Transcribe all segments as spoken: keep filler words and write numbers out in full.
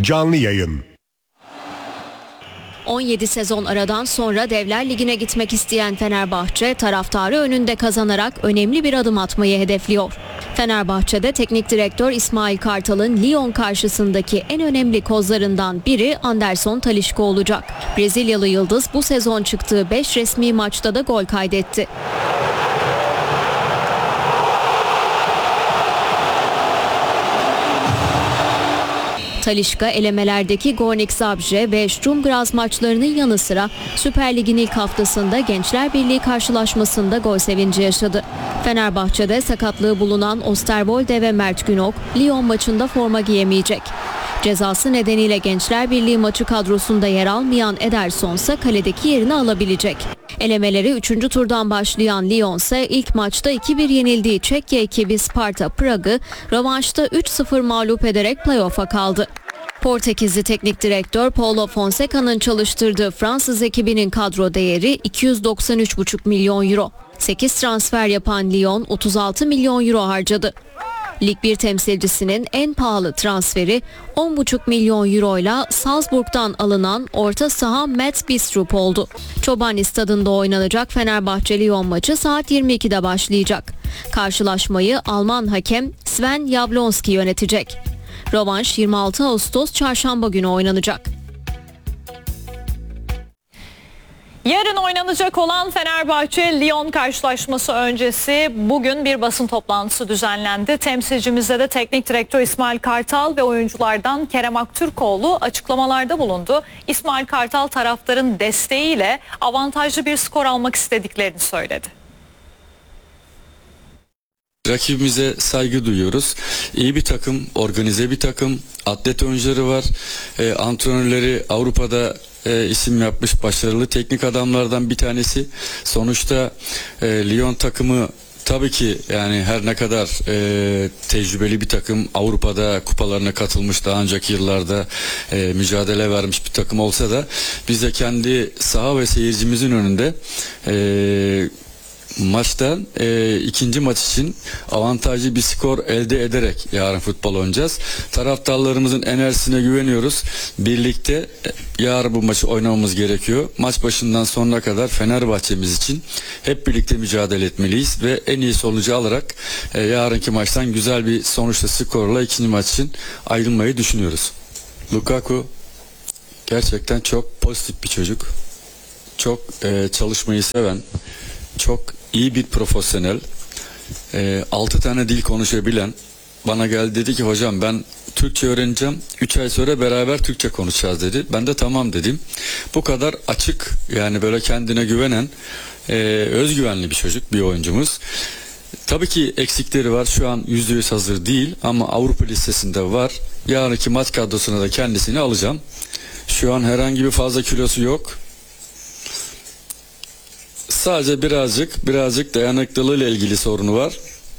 canlı yayın. on yedi sezon aradan sonra Devler Ligi'ne gitmek isteyen Fenerbahçe taraftarı önünde kazanarak önemli bir adım atmayı hedefliyor. Fenerbahçe'de teknik direktör İsmail Kartal'ın Lyon karşısındaki en önemli kozlarından biri Anderson Talisca olacak. Brezilyalı yıldız bu sezon çıktığı beş resmi maçta da gol kaydetti. Talisca elemelerdeki Gornik Zabrze ve Sturm Graz maçlarının yanı sıra Süper Lig'in ilk haftasında Gençler Birliği karşılaşmasında gol sevinci yaşadı. Fenerbahçe'de sakatlığı bulunan Osterwolde ve Mert Günok Lyon maçında forma giyemeyecek. Cezası nedeniyle Gençler Birliği maçı kadrosunda yer almayan Ederson ise kaledeki yerini alabilecek. Elemeleri üçüncü turdan başlayan Lyon ise ilk maçta iki bir yenildiği Çekya ekibi Sparta Prag'ı rövanşta üç sıfır mağlup ederek playoff'a kaldı. Portekizli teknik direktör Paulo Fonseca'nın çalıştırdığı Fransız ekibinin kadro değeri iki yüz doksan üç buçuk milyon euro. sekiz transfer yapan Lyon otuz altı milyon euro harcadı. Lig bir temsilcisinin en pahalı transferi on buçuk milyon euro ile Salzburg'dan alınan orta saha Mats Bistrup oldu. Çobani stadında oynanacak Fenerbahçe-Lyon maçı saat yirmi ikide başlayacak. Karşılaşmayı Alman hakem Sven Jablonski yönetecek. Rövanş yirmi altı Ağustos Çarşamba günü oynanacak. Yarın oynanacak olan Fenerbahçe-Lyon karşılaşması öncesi bugün bir basın toplantısı düzenlendi. Temsilcimizde de teknik direktör İsmail Kartal ve oyunculardan Kerem Aktürkoğlu açıklamalarda bulundu. İsmail Kartal taraftarın desteğiyle avantajlı bir skor almak istediklerini söyledi. Rakibimize saygı duyuyoruz. İyi bir takım, organize bir takım, atlet oyuncuları var. E, antrenörleri Avrupa'da e, isim yapmış başarılı teknik adamlardan bir tanesi. Sonuçta e, Lyon takımı tabii ki yani her ne kadar e, tecrübeli bir takım, Avrupa'da kupalarına katılmış, daha önceki yıllarda e, mücadele vermiş bir takım olsa da biz de kendi saha ve seyircimizin önünde e, maçta e, ikinci maç için avantajlı bir skor elde ederek yarın futbol oynayacağız. Taraftarlarımızın enerjisine güveniyoruz. Birlikte e, yarın bu maçı oynamamız gerekiyor. Maç başından sonuna kadar Fenerbahçe'miz için hep birlikte mücadele etmeliyiz ve en iyi sonucu alarak e, yarınki maçtan güzel bir sonuçla skorla ikinci maç için ayrılmayı düşünüyoruz. Lukaku gerçekten çok pozitif bir çocuk. Çok e, çalışmayı seven, çok iyi bir profesyonel, e, altı tane dil konuşabilen. Bana geldi, dedi ki hocam ben Türkçe öğreneceğim, üç ay sonra beraber Türkçe konuşacağız dedi. Ben de tamam dedim. Bu kadar açık, yani böyle kendine güvenen, e, özgüvenli bir çocuk, bir oyuncumuz. Tabii ki eksikleri var, şu an yüzde yüz hazır değil ama Avrupa listesinde var. Yarınki maç kadrosuna da kendisini alacağım. Şu an herhangi bir fazla kilosu yok. Sadece birazcık birazcık dayanıklılığıyla ilgili sorunu var.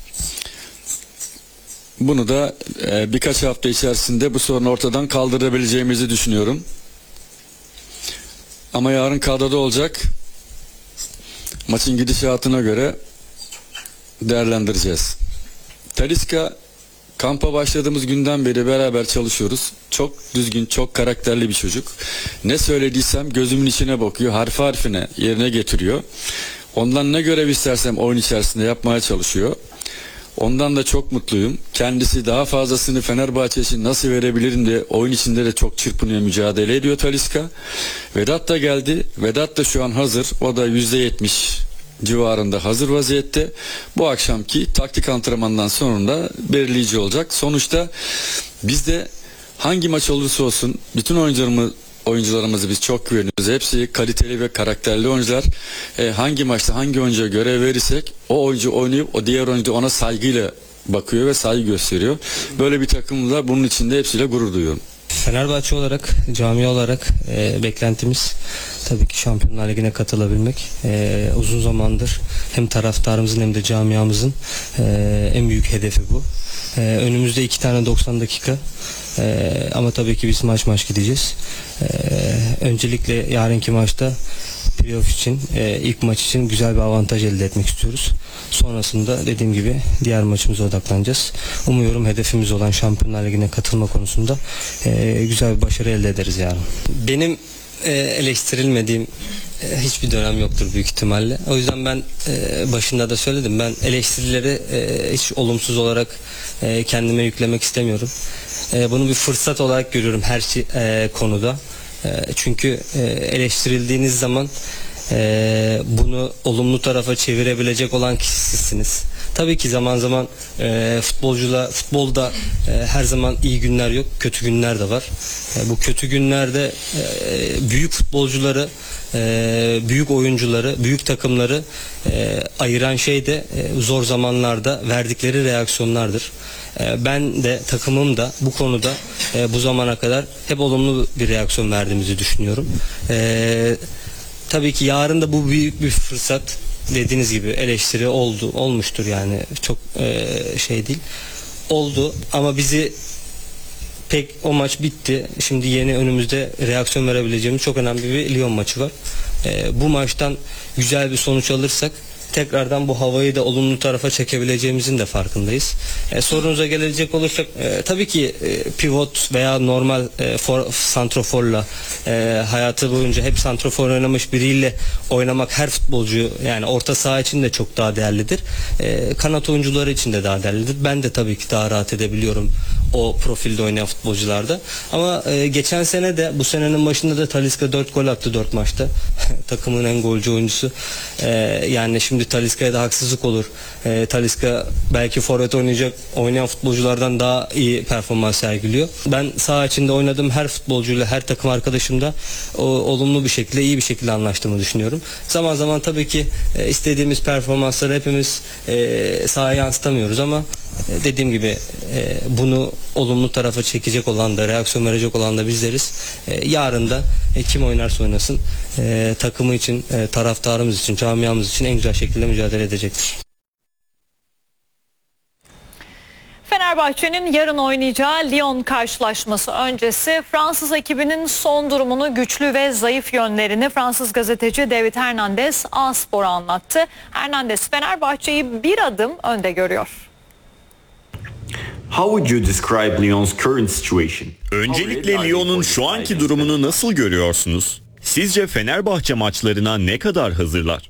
Bunu da e, birkaç hafta içerisinde bu sorunu ortadan kaldırabileceğimizi düşünüyorum. Ama yarın kadroda olacak. Maçın gidişatına göre değerlendireceğiz. Talisca, kampa başladığımız günden beri beraber çalışıyoruz. Çok düzgün, çok karakterli bir çocuk. Ne söylediysem gözümün içine bakıyor, harfi harfine yerine getiriyor. Ondan ne görev istersem oyun içerisinde yapmaya çalışıyor. Ondan da çok mutluyum. Kendisi daha fazlasını Fenerbahçe için nasıl verebilirim diye oyun içinde de çok çırpınıyor, mücadele ediyor Talisca. Vedat da geldi. Vedat da şu an hazır. O da yüzde yetmiş civarında hazır vaziyette. Bu akşamki taktik antrenmandan sonra da belirleyici olacak. Sonuçta biz de hangi maç olursa olsun bütün oyuncularımız oyuncularımızı biz çok güveniyoruz. Hepsi kaliteli ve karakterli oyuncular. E, hangi maçta hangi oyuncuya görev verirsek o oyuncu oynayıp o diğer oyuncu da ona saygıyla bakıyor ve saygı gösteriyor. Böyle bir takımla bunun içinde hepsiyle gurur duyuyorum. Fenerbahçe olarak, cami olarak e, beklentimiz tabii ki Şampiyonlar Ligi'ne katılabilmek. E, uzun zamandır hem taraftarımızın hem de camiamızın e, en büyük hedefi bu. E, önümüzde iki tane doksan dakika. Ee, ama tabii ki biz maç maç gideceğiz. Ee, öncelikle yarınki maçta playoff için, e, ilk maç için güzel bir avantaj elde etmek istiyoruz. Sonrasında dediğim gibi diğer maçımıza odaklanacağız. Umuyorum hedefimiz olan Şampiyonlar Ligi'ne katılma konusunda e, güzel bir başarı elde ederiz yarın. Benim e, eleştirilmediğim e, hiçbir dönem yoktur büyük ihtimalle. O yüzden ben e, başında da söyledim. Ben eleştirileri e, hiç olumsuz olarak e, kendime yüklemek istemiyorum. E, bunu bir fırsat olarak görüyorum her şey, e, konuda. E, çünkü e, eleştirildiğiniz zaman e, bunu olumlu tarafa çevirebilecek olan kişi sizsiniz. Tabii ki zaman zaman e, futbolcula futbolda e, her zaman iyi günler yok, kötü günler de var. E, bu kötü günlerde e, büyük futbolcuları, e, büyük oyuncuları, büyük takımları e, ayıran şey de e, zor zamanlarda verdikleri reaksiyonlardır. E, ben de takımım da bu konuda e, bu zamana kadar hep olumlu bir reaksiyon verdiğimizi düşünüyorum. E, tabii ki yarın da bu büyük bir fırsat. Dediğiniz gibi eleştiri oldu, olmuştur yani çok e, şey değil. Oldu ama bizi pek o maç bitti. Şimdi yeni önümüzde reaksiyon verebileceğimiz çok önemli bir Lyon maçı var. E, bu maçtan güzel bir sonuç alırsak tekrardan bu havayı da olumlu tarafa çekebileceğimizin de farkındayız. E, sorunuza gelecek olursak e, tabii ki e, pivot veya normal e, for, santroforla e, hayatı boyunca hep santrofor oynamış biriyle oynamak her futbolcu yani orta saha için de çok daha değerlidir. E, kanat oyuncuları için de daha değerlidir. Ben de tabii ki daha rahat edebiliyorum o profilde oynayan futbolcularda. Ama e, geçen sene de bu senenin başında da Talisca dört gol attı dört maçta. Takımın en golcü oyuncusu. E, yani şimdi Talisca'ya da haksızlık olur. E, Talisca belki forvet oynayacak oynayan futbolculardan daha iyi performans sergiliyor. Ben saha içinde oynadığım her futbolcuyla, her takım arkadaşımda o, olumlu bir şekilde, iyi bir şekilde anlaştığımı düşünüyorum. Zaman zaman tabii ki e, istediğimiz performansları hepimiz e, sahaya yansıtamıyoruz ama e, dediğim gibi e, bunu olumlu tarafa çekecek olan da, reaksiyon verecek olan da bizleriz. E, yarın da e, kim oynarsa oynasın e, takımı için, e, taraftarımız için, camiamız için en güzel şekilde mücadele edecektir. Fenerbahçe'nin yarın oynayacağı Lyon karşılaşması öncesi Fransız ekibinin son durumunu, güçlü ve zayıf yönlerini Fransız gazeteci David Hernandez A-Spor'a anlattı. Hernandez Fenerbahçe'yi bir adım önde görüyor. How would you describe Lyon's current situation? Öncelikle Lyon'un şu anki durumunu nasıl görüyorsunuz? Sizce Fenerbahçe maçlarına ne kadar hazırlar?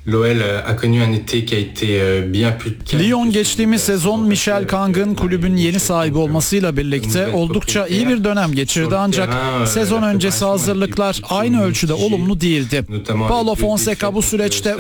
Lyon geçtiğimiz sezon Michel Kang'ın kulübün yeni sahibi olmasıyla birlikte oldukça iyi bir dönem geçirdi ancak sezon öncesi hazırlıklar aynı ölçüde olumlu değildi. Paulo Fonseca bu süreçte